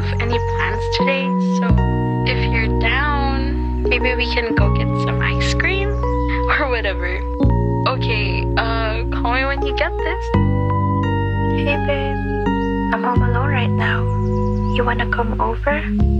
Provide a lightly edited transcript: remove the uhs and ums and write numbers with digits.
any plans today, so if you're down, maybe we can go get some ice cream or whatever. Okay, call me when you get this. Hey babe, I'm home alone right now. You wanna come over?